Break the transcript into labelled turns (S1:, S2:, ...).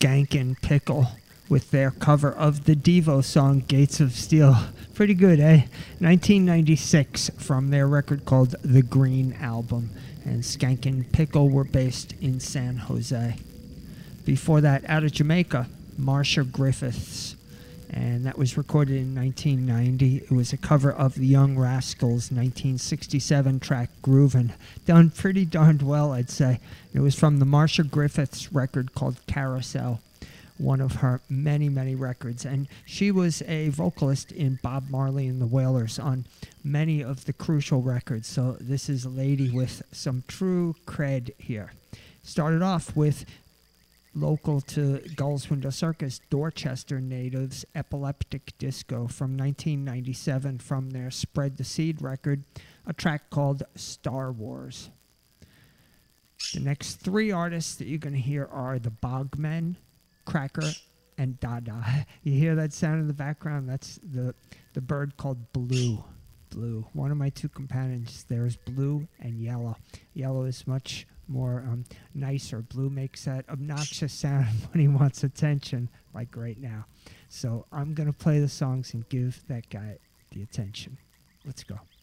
S1: Skankin' Pickle with their cover of the Devo song Gates of Steel. Pretty good, eh? 1996 from their record called The Green Album. And Skankin' Pickle were based in San Jose. Before that, out of Jamaica, Marsha Griffiths. And that was recorded in 1990. It was a cover of the Young Rascals' 1967 track Groovin'. Done pretty darned well, I'd say. It was from the Marsha Griffiths record called Carousel, one of her many, many records. And she was a vocalist in Bob Marley and the Wailers on many of the crucial records. So this is a lady with some true cred here. Started off with local to Gull's Window Circus, Dorchester natives, Epileptic Disco from 1997 from their Spread the Seed record, a track called Star Wars. The next three artists that you're going to hear are the Bogmen, Cracker, and Dada. You hear that sound in the background? That's the bird called Blue. Blue. One of my two companions there is Blue and Yellow. Yellow is much more nicer. Blue makes that obnoxious sound when he wants attention, like right now. So I'm going to play the songs and give that guy the attention. Let's go.